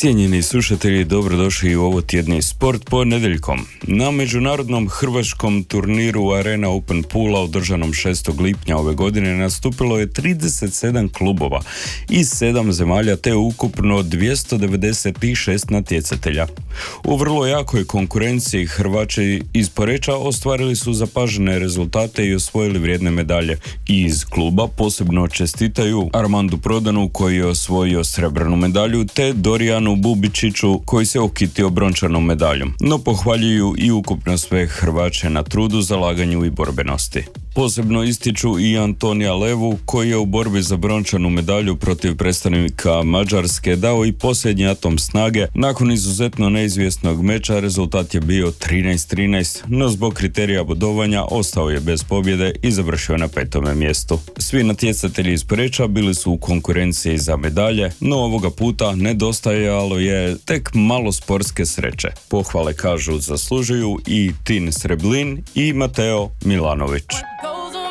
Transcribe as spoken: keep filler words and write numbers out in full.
Cijenjeni slušatelji, dobrodošli u ovo tjedni sport ponedjeljkom. Na međunarodnom hrvatskom turniru Arena Open Pula održanom šestog lipnja ove godine nastupilo je trideset sedam klubova iz sedam zemalja te ukupno dvjesto devedeset šest natjecatelja. U vrlo jakoj konkurenciji Hrvaći iz Poreča ostvarili su zapažene rezultate i osvojili vrijedne medalje. I iz kluba posebno čestitaju Armandu Prodanu koji je osvojio srebrnu medalju te Dorijanu Bubičiću koji se okitio brončanom medaljom, no pohvaljuju i ukupno sve Hrvaće na trudu, zalaganju i borbenosti. Posebno ističu i Antonija Levu koji je u borbi za brončanu medalju protiv predstavnika Mađarske dao i posljednji atom snage. Nakon izuzetno neizvjesnog meča rezultat je bio trinaest trinaest, no zbog kriterija bodovanja ostao je bez pobjede i završio na petome mjestu. Svi natjecatelji iz Poreča bili su u konkurenciji za medalje, no ovoga puta nedostajalo je tek malo sportske sreće. Pohvale, kažu, zaslužuju i Tin Sreblin i Mateo Milanović.